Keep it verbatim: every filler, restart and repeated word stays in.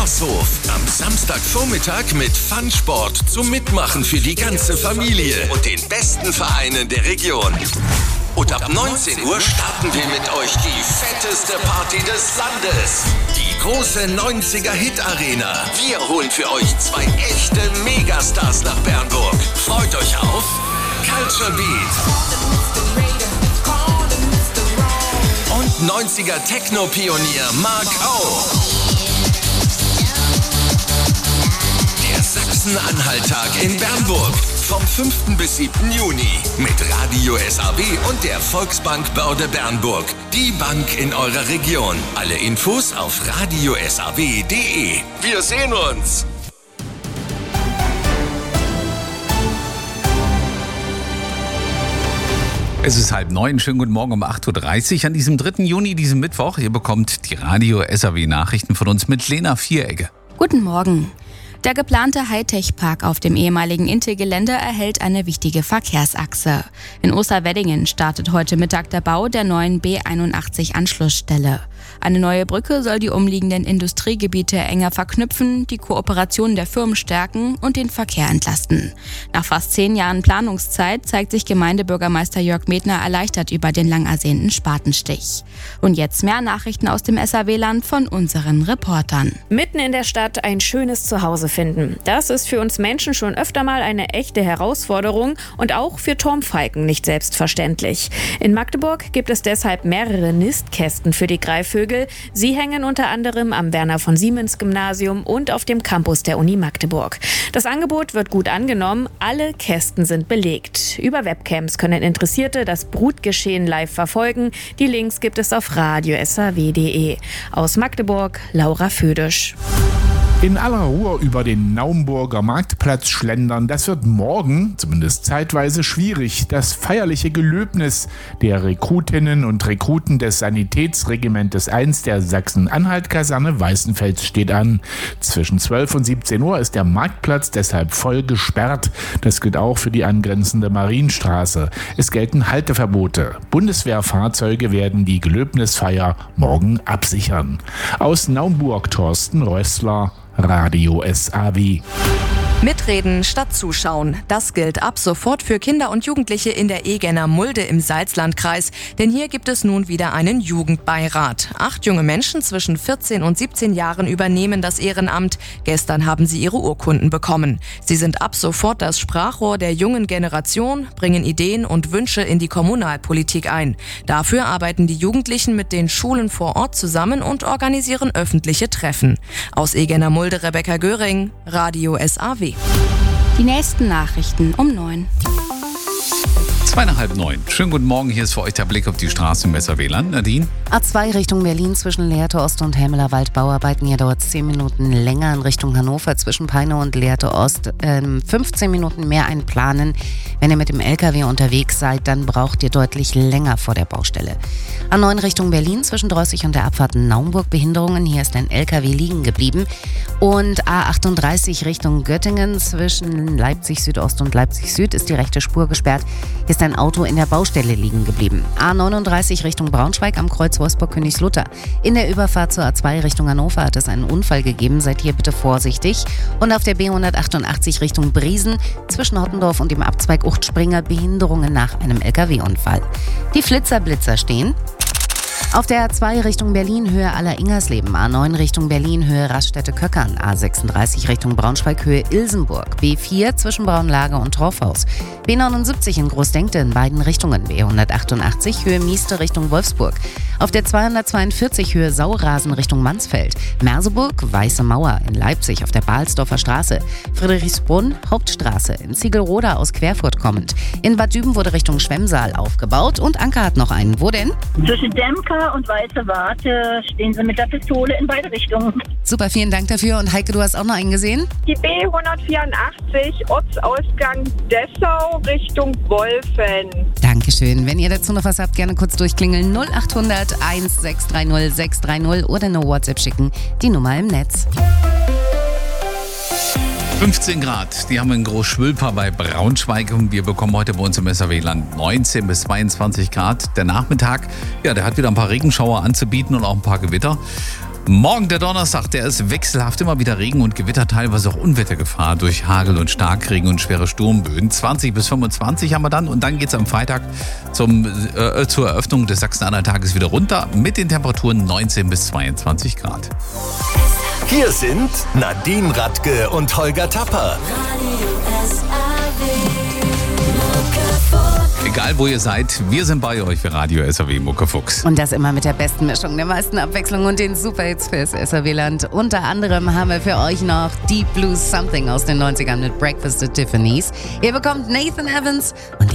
Schlosshof. Am Samstagvormittag mit Funsport zum Mitmachen für die ganze Familie und den besten Vereinen der Region. Und ab neunzehn Uhr starten wir mit euch die fetteste Party des Landes. Die große neunziger-Hit-Arena. Wir holen für euch zwei echte Megastars nach Bernburg. Freut euch auf Culture Beat und neunziger-Techno-Pionier Mark O. Der Sachsen-Anhalt-Tag in Bernburg. Vom fünften bis siebten Juni mit Radio S A W und der Volksbank Börde Bernburg. Die Bank in eurer Region. Alle Infos auf radio s a w punkt d e. Wir sehen uns! Es ist halb neun. Schönen guten Morgen um acht Uhr dreißig an diesem dritten Juni, diesem Mittwoch. Ihr bekommt die Radio S A W Nachrichten von uns mit Lena Vieregge. Guten Morgen. Der geplante Hightech-Park auf dem ehemaligen Intel-Gelände erhält eine wichtige Verkehrsachse. In Osterweddingen startet heute Mittag der Bau der neuen B einundachtzig Anschlussstelle. Eine neue Brücke soll die umliegenden Industriegebiete enger verknüpfen, die Kooperation der Firmen stärken und den Verkehr entlasten. Nach fast zehn Jahren Planungszeit zeigt sich Gemeindebürgermeister Jörg Medner erleichtert über den lang ersehnten Spatenstich. Und jetzt mehr Nachrichten aus dem S A W-Land von unseren Reportern. Mitten in der Stadt ein schönes Zuhause finden. Das ist für uns Menschen schon öfter mal eine echte Herausforderung und auch für Turmfalken nicht selbstverständlich. In Magdeburg gibt es deshalb mehrere Nistkästen für die Greifvögel. Sie hängen unter anderem am Werner-von-Siemens-Gymnasium und auf dem Campus der Uni Magdeburg. Das Angebot wird gut angenommen. Alle Kästen sind belegt. Über Webcams können Interessierte das Brutgeschehen live verfolgen. Die Links gibt es auf radio s a w punkt d e. Aus Magdeburg, Laura Födisch. In aller Ruhe über den Naumburger Marktplatz schlendern, das wird morgen, zumindest zeitweise, schwierig. Das feierliche Gelöbnis der Rekrutinnen und Rekruten des Sanitätsregimentes eins der Sachsen-Anhalt-Kaserne Weißenfels steht an. Zwischen zwölf und siebzehn Uhr ist der Marktplatz deshalb voll gesperrt. Das gilt auch für die angrenzende Marienstraße. Es gelten Halteverbote. Bundeswehrfahrzeuge werden die Gelöbnisfeier morgen absichern. Aus Naumburg Thorsten Rössler, Radio S A W. Mitreden statt zuschauen. Das gilt ab sofort für Kinder und Jugendliche in der Egener Mulde im Salzlandkreis. Denn hier gibt es nun wieder einen Jugendbeirat. Acht junge Menschen zwischen vierzehn und siebzehn Jahren übernehmen das Ehrenamt. Gestern haben sie ihre Urkunden bekommen. Sie sind ab sofort das Sprachrohr der jungen Generation, bringen Ideen und Wünsche in die Kommunalpolitik ein. Dafür arbeiten die Jugendlichen mit den Schulen vor Ort zusammen und organisieren öffentliche Treffen. Aus Egener Mulde Rebecca Göring, Radio S A W. Die nächsten Nachrichten um neun. Zwei nach halb neun. Schönen guten Morgen, hier ist für euch der Blick auf die Straße im S A W-Land. Nadine? A zwei Richtung Berlin zwischen Lehrte Ost und Helmeler Wald. Bauarbeiten, hier dauert es zehn Minuten länger. In Richtung Hannover zwischen Peine und Lehrte Ost ähm, fünfzehn Minuten mehr einplanen. Wenn ihr mit dem L K W unterwegs seid, dann braucht ihr deutlich länger vor der Baustelle. A neun Richtung Berlin zwischen Drossig und der Abfahrt Naumburg Behinderungen. Hier ist ein L K W liegen geblieben. Und A achtunddreißig Richtung Göttingen zwischen Leipzig Südost und Leipzig Süd ist die rechte Spur gesperrt. Hier ist ein Auto in der Baustelle liegen geblieben. A neununddreißig Richtung Braunschweig am Kreuz Wolfsburg-Königslutter. In der Überfahrt zur A zwei Richtung Hannover hat es einen Unfall gegeben. Seid hier bitte vorsichtig. Und auf der B hundertachtundachtzig Richtung Briesen zwischen Hottendorf und dem Abzweig Uchtspringer Behinderungen nach einem L K W-Unfall. Die Flitzerblitzer stehen. Auf der A zwei Richtung Berlin Höhe Aller-Ingersleben, A neun Richtung Berlin Höhe Raststätte-Köckern, A sechsunddreißig Richtung Braunschweig Höhe Ilsenburg, B vier zwischen Braunlage und Torfhaus, B neunundsiebzig in Großdenkte in beiden Richtungen, B hundertachtundachtzig Höhe Mieste Richtung Wolfsburg, auf der zweihundertzweiundvierzig Höhe Saurasen Richtung Mansfeld, Merseburg, Weiße Mauer in Leipzig auf der Balsdorfer Straße, Friedrichsbrunn, Hauptstraße in Ziegelroda aus Querfurt kommend, in Bad Düben wurde Richtung Schwemmsaal aufgebaut und Anker hat noch einen. Wo denn? Zwischen Demka und Weiße Warte stehen sie mit der Pistole in beide Richtungen. Super, vielen Dank dafür. Und Heike, du hast auch noch einen gesehen? Die B hundertvierundachtzig, Ortsausgang Dessau Richtung Wolfen. Dankeschön. Wenn ihr dazu noch was habt, gerne kurz durchklingeln. null achthundert eins sechs drei null sechs drei null oder eine WhatsApp schicken. Die Nummer im Netz. fünfzehn Grad, die haben wir in Großschwülper bei Braunschweig und wir bekommen heute bei uns im S A W-Land neunzehn bis zweiundzwanzig Grad. Der Nachmittag, ja, der hat wieder ein paar Regenschauer anzubieten und auch ein paar Gewitter. Morgen der Donnerstag, der ist wechselhaft, immer wieder Regen und Gewitter, teilweise auch Unwettergefahr durch Hagel und Starkregen und schwere Sturmböen. zwanzig bis fünfundzwanzig haben wir dann und dann geht es am Freitag zum, äh, zur Eröffnung des Sachsen-Anhalt-Tages wieder runter mit den Temperaturen neunzehn bis zweiundzwanzig Grad. Hier sind Nadine Radke und Holger Tapper. Egal wo ihr seid, wir sind bei euch für Radio S R W Muckefuchs. Und das immer mit der besten Mischung, der meisten Abwechslung und den Superhits fürs S R W-Land. Unter anderem haben wir für euch noch Deep Blue Something aus den neunzigern mit Breakfast at Tiffany's. Ihr bekommt Nathan Evans und